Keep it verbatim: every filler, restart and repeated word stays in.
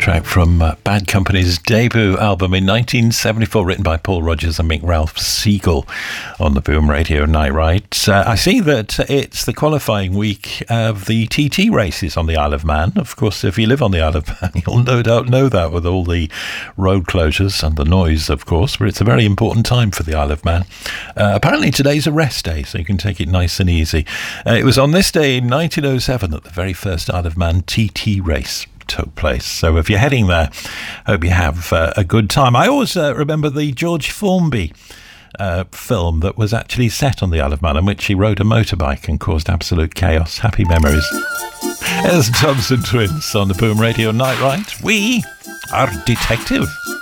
track from uh, Bad Company's debut album in nineteen seventy-four, written by Paul Rodgers and Mick Ralph Siegel on the Boom Radio Night Ride. Uh, I see that it's the qualifying week of the T T races on the Isle of Man. Of course, if you live on the Isle of Man, you'll no doubt know that with all the road closures and the noise, of course, but it's a very important time for the Isle of Man. Uh, apparently today's a rest day, so you can take it nice and easy. Uh, it was on this day in nineteen oh seven that the very first Isle of Man T T race took place. So if you're heading there, hope you have uh, a good time. I always uh, remember the George Formby uh, film that was actually set on the Isle of Man, in which he rode a motorbike and caused absolute chaos. Happy memories. There's the Thompson Twins on the Boom Radio Night Ride. We are detective.